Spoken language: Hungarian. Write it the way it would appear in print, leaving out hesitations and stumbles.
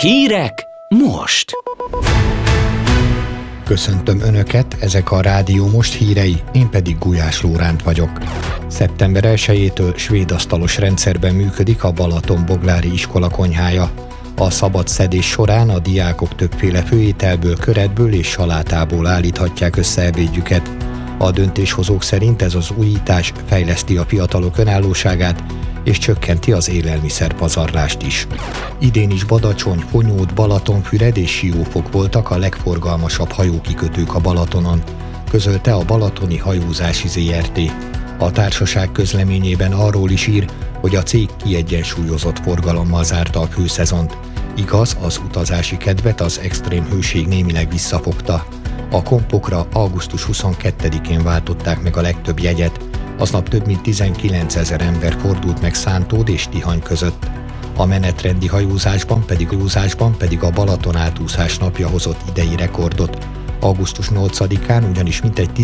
Hírek most! Köszöntöm Önöket, ezek a Rádió Most hírei, én pedig Gulyás Lóránt vagyok. Szeptember 1-től svéd asztalos rendszerben működik a Balatonboglári iskola konyhája. A szabad szedés során a diákok többféle főételből, köretből és salátából állíthatják össze ebédjüket. A döntéshozók szerint ez az újítás fejleszti a fiatalok önállóságát, és csökkenti az élelmiszerpazarlást is. Idén is Badacsony, Fonyód, Balatonfüred és Siófok voltak a legforgalmasabb hajókikötők a Balatonon, közölte a Balatoni Hajózási Zrt. A társaság közleményében arról is ír, hogy a cég kiegyensúlyozott forgalommal zárta a főszezont. Igaz, az utazási kedvet az extrém hőség némileg visszafogta. A kompokra augusztus 22-én váltották meg a legtöbb jegyet, aznap több mint 19 000 ember fordult meg Szántód és Tihany között. A menetrendi hajózásban pedig a Balaton átúszás napja hozott idei rekordot. Augusztus 8-án ugyanis mintegy